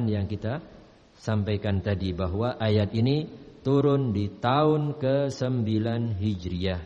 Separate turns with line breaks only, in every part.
pemahaman yang kita sampaikan tadi bahwa ayat ini turun di tahun ke-9 Hijriah.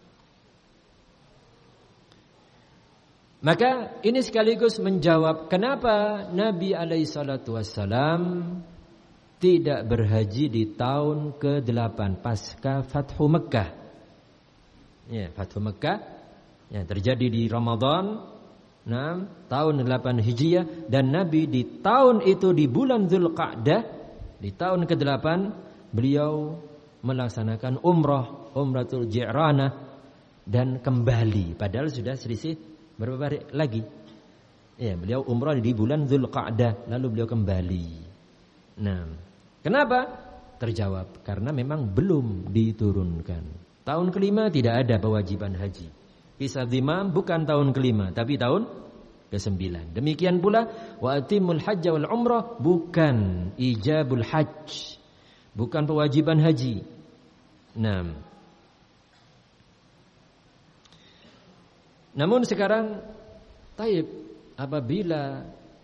Maka ini sekaligus menjawab kenapa Nabi SAW tidak berhaji di tahun ke-8 pasca Fathu Mekkah. Ya, Fathu Mekkah yang terjadi di Ramadan tahun 8 Hijriah, dan Nabi di tahun itu di bulan Dzulqa'dah di tahun ke-8 beliau melaksanakan umratul Ji'ranah dan kembali, padahal sudah selisih berapa hari lagi. Ya, beliau umrah di bulan Dzulqa'dah lalu beliau kembali. Nah, kenapa? Terjawab karena memang belum diturunkan. Tahun ke-5 tidak ada kewajiban haji. Kisah Dhimam bukan tahun ke-5 tapi tahun ke-9. Demikian pula wa atimul hajj wal umrah bukan ijabul hajj, bukan kewajiban haji. Nah, namun sekarang taib, apabila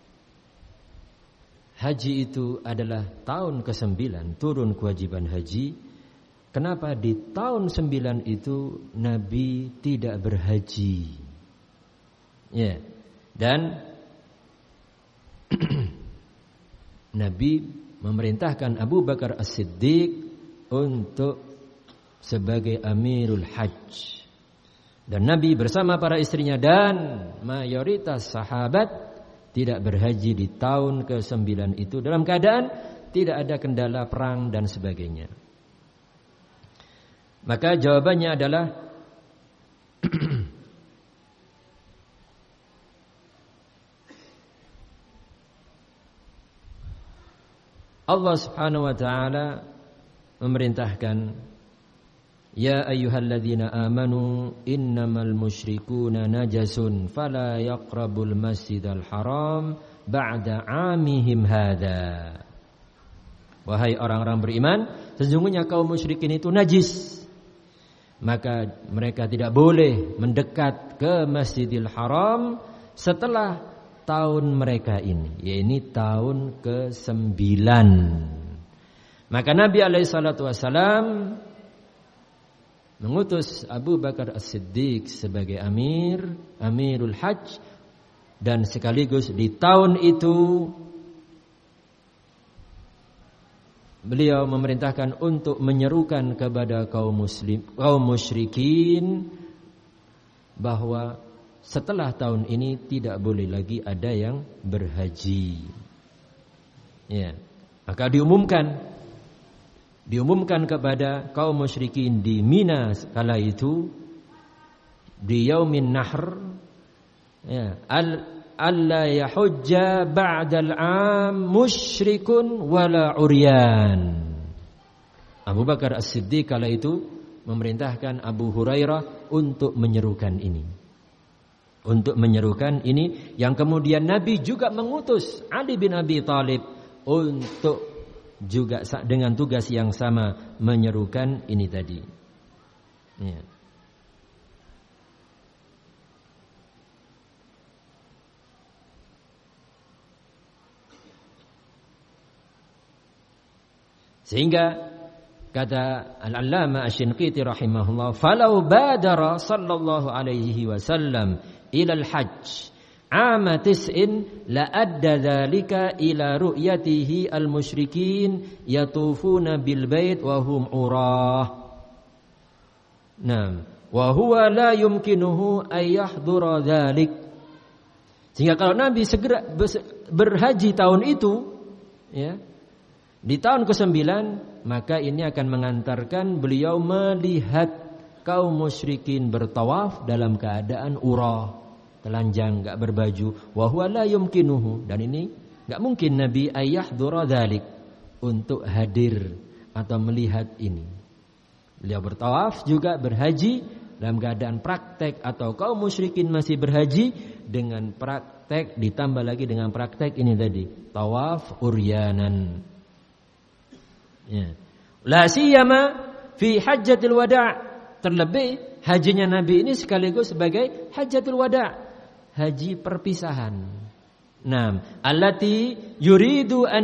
haji itu adalah tahun ke-9 turun kewajiban haji, kenapa di tahun 9 itu Nabi tidak berhaji? Ya. Dan Nabi memerintahkan Abu Bakar As-Siddiq untuk sebagai Amirul Hajj. Dan Nabi bersama para istrinya dan mayoritas sahabat tidak berhaji di tahun ke-9 itu dalam keadaan tidak ada kendala perang dan sebagainya. Maka jawabannya adalah Allah Subhanahu wa taala memerintahkan, ya ayyuhalladzina amanu innamal musyrikuuna najasun fala yaqrabul masjidal haram ba'da 'amihim hadza. Wahai orang-orang beriman, sesungguhnya kaum musyrikin itu najis, maka mereka tidak boleh mendekat ke Masjidil Haram setelah tahun mereka ini, yaitu tahun ke-9. Maka Nabi SAW mengutus Abu Bakar As-Siddiq sebagai Amirul Hajj, dan sekaligus di tahun itu beliau memerintahkan untuk menyerukan kepada kaum musyrikin bahwa setelah tahun ini tidak boleh lagi ada yang berhaji. Ya, maka diumumkan kepada kaum musyrikin di Mina kala itu di Yaumin Nahr, ya, alla yahujja ba'dal 'am musyrikun wala uryan. Abu Bakar As-Siddiq kala itu memerintahkan Abu Hurairah untuk menyerukan ini. Yang kemudian Nabi juga mengutus Ali bin Abi Thalib untuk juga dengan tugas yang sama menyerukan ini tadi. Ya. Sehingga kata Al-Allamah Asy-Shinqiti rahimahullah, falau badara sallallahu alaihi wasallam ilal hajj ama tis'in la adda dzalika ila ru'yatihi al-musyrikin yatufuna bil bait wa hum urah. Naam, wa huwa la yumkinuhu ay yahdura dzalik. Sehingga kalau Nabi segera berhaji tahun itu, ya, di tahun ke-9, maka ini akan mengantarkan beliau melihat kaum musyrikin bertawaf dalam keadaan urah, telanjang, enggak berbaju. Wa huwa la yumkinuhu, dan ini enggak mungkin Nabi ayyahdura dzalik, untuk hadir atau melihat ini. Beliau bertawaf juga berhaji dalam keadaan praktek, atau kaum musyrikin masih berhaji dengan praktek, ditambah lagi dengan praktek ini tadi, tawaf uryanan. Ya. La siyama fi hajjatil wada', terlebih hajinya Nabi ini sekaligus sebagai hajjatul wada', haji perpisahan. Naam, allati yuridu an